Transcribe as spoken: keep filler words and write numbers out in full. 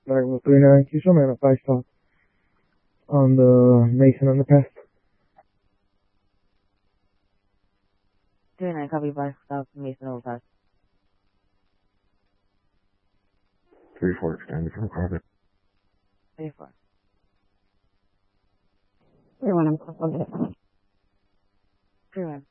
Flagler three nine, can you show me on a five stop on the Mason underpass? three nine, copy five stop, Mason overpass. three four, extended from carpet. three four. three one, I'm close. three one.